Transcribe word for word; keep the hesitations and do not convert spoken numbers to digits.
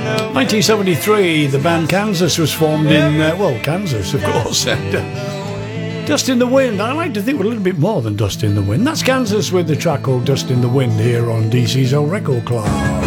nineteen seventy-three, the band Kansas was formed in, uh, well, Kansas, of course. And, uh, Dust in the Wind. I like to think we're a little bit more than Dust in the Wind. That's Kansas with the track called Dust in the Wind here on D C's old record club.